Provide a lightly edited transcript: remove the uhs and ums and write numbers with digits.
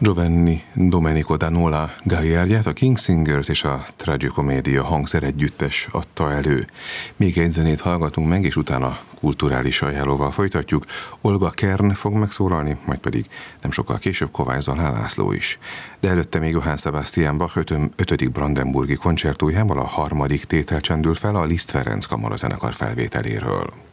Giovanni Domenico da Nola Gagliardját a King Singers és a Tragicomedia hangszeregyüttes adta elő. Még egy zenét hallgatunk meg, és utána kulturális ajánlóval folytatjuk. Olga Kern fog megszólalni, majd pedig nem sokkal később Kovács Zalán László is. De előtte még Johann Sebastian Bach 5. brandenburgi koncertójával a 3. tétel csendül fel a Liszt Ferenc kamarazenekar felvételéről.